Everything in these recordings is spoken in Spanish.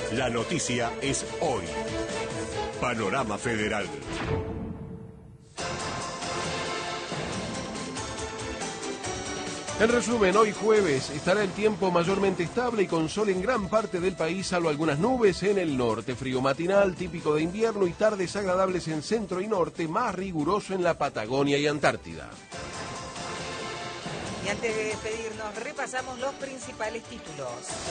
La noticia es hoy. Panorama Federal. En resumen, hoy jueves estará el tiempo mayormente estable y con sol en gran parte del país, salvo algunas nubes en el norte. Frío matinal típico de invierno y tardes agradables en centro y norte, más riguroso en la Patagonia y Antártida. Y antes de despedirnos, repasamos los principales títulos.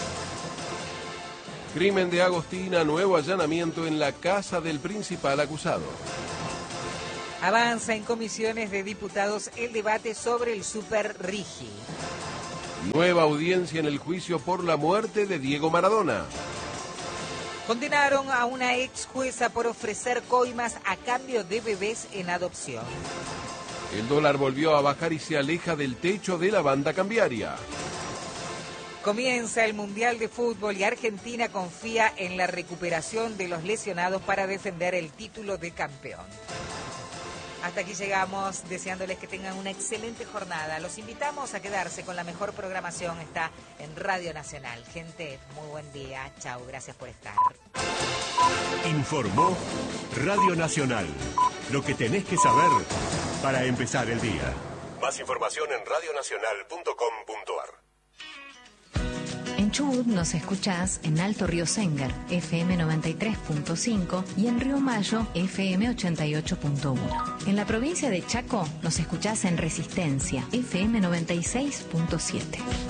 Crimen de Agostina, nuevo allanamiento en la casa del principal acusado. Avanza en comisiones de diputados el debate sobre el Super Rigi. Nueva audiencia en el juicio por la muerte de Diego Maradona. Condenaron a una ex jueza por ofrecer coimas a cambio de bebés en adopción. El dólar volvió a bajar y se aleja del techo de la banda cambiaria. Comienza el Mundial de Fútbol y Argentina confía en la recuperación de los lesionados para defender el título de campeón. Hasta aquí llegamos, deseándoles que tengan una excelente jornada. Los invitamos a quedarse con la mejor programación. Está en Radio Nacional. Gente, muy buen día. Chao, gracias por estar. Informó Radio Nacional. Lo que tenés que saber para empezar el día. Más información en radionacional.com.ar. En Chubut nos escuchás en Alto Río Sénger, FM 93.5 y en Río Mayo, FM 88.1. En la provincia de Chaco nos escuchás en Resistencia, FM 96.7.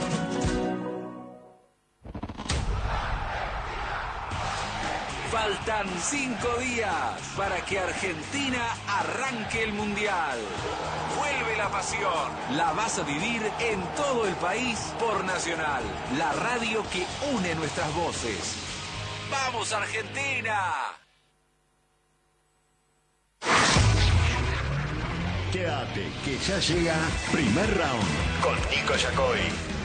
Faltan 5 días para que Argentina arranque el Mundial. Vuelve la pasión. La vas a vivir en todo el país por Nacional, la radio que une nuestras voces. ¡Vamos, Argentina! Quédate, que ya llega Primer Round con Nico Yacoy.